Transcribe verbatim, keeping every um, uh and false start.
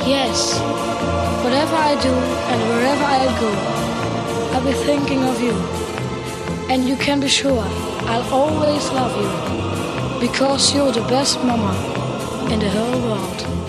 Yes, whatever I do and wherever I go, I'll be thinking of you. And you can be sure I'll always love you, because you're the best mama in the whole world.